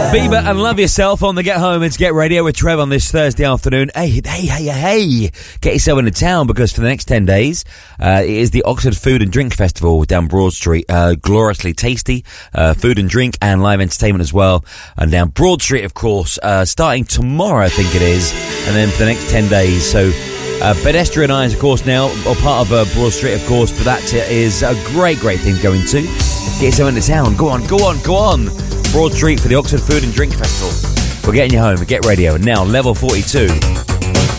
Bieber and Love Yourself on the Get Home. It's Get Radio with Trev on this Thursday afternoon. Hey, get yourself into town because for the next 10 days, it is the Oxford Food and Drink Festival down Broad Street. Gloriously tasty, food and drink and live entertainment as well. And down Broad Street, of course, starting tomorrow, I think it is. And then for the next 10 days. So, pedestrian eyes, of course, now, or part of Broad Street, of course, but that is a great thing to go into. Get yourself into town. Go on. Broad Street for the Oxford Food and Drink Festival. We're getting you home. Get Radio. Now, level 42.